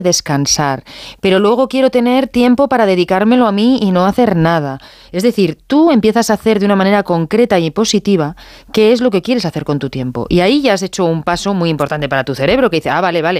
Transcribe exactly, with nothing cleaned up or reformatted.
descansar, pero luego quiero tener tiempo para dedicármelo a mí y no hacer nada. Es decir, tú empiezas a hacer de una manera concreta y positiva qué es lo que quieres hacer con tu tiempo. Y ahí ya has hecho un paso muy importante para tu cerebro, que dice, ah, vale, vale,